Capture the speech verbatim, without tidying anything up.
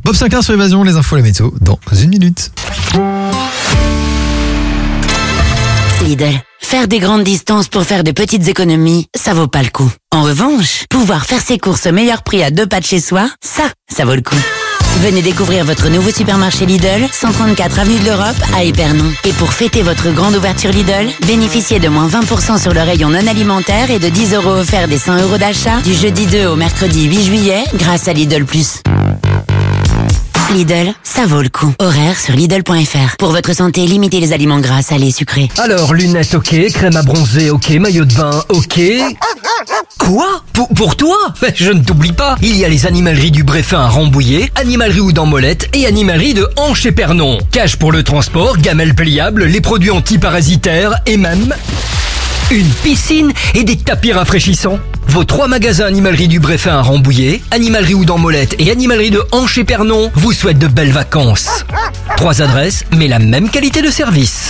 Bob Sinclair sur Évasion, les infos, la météo, dans une minute. Lidl. Faire des grandes distances pour faire de petites économies, ça vaut pas le coup. En revanche, pouvoir faire ses courses au meilleur prix à deux pas de chez soi, ça, ça vaut le coup. Venez découvrir votre nouveau supermarché Lidl, cent trente-quatre avenue de l'Europe à Épernon. Et pour fêter votre grande ouverture Lidl, bénéficiez de moins vingt pour cent sur le rayon non alimentaire et de dix euros offerts des cent euros d'achat du jeudi deux au mercredi huit juillet grâce à Lidl plus. Lidl, ça vaut le coup. Horaire sur Lidl point F R. Pour votre santé, limitez les aliments gras, salés, sucrés. Alors, lunettes ok, crème à bronzer ok, maillot de bain ok. Quoi ? Pour, pour toi ? Je ne t'oublie pas, il y a les animaleries du Bréfin à Rambouillet, animalerie Houdan Molette et animalerie de Hanche-et-Pernon. Cache pour le transport, gamelles pliables, les produits antiparasitaires et même une piscine et des tapis rafraîchissants. Vos trois magasins animalerie du Bréfin à Rambouillet, animalerie Houdan Molette et animalerie de Hanche-et-Pernon vous souhaitent de belles vacances. Trois adresses, mais la même qualité de service.